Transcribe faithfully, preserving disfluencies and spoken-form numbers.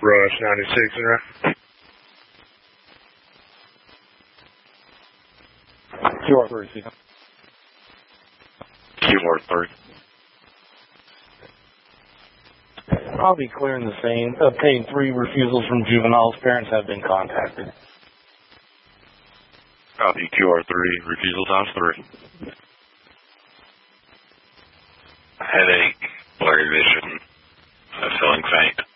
Rush ninety-six, right? Q R three. Q R three. I'll be clearing the scene. Obtained three refusals from juveniles. Parents have been contacted. Copy. Q R three. Refusal times three. Headache, blurry vision, uh, feeling faint.